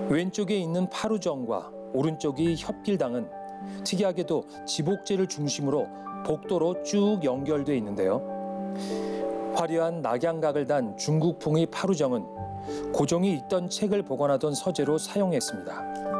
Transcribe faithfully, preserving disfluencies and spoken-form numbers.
왼쪽에 있는 파루정과 오른쪽이 협길당은 특이하게도 지복제를 중심으로 복도로 쭉 연결돼 있는데요. 화려한 낙양각을 단 중국풍의 파루정은 고종이 읽던 책을 보관하던 서재로 사용했습니다.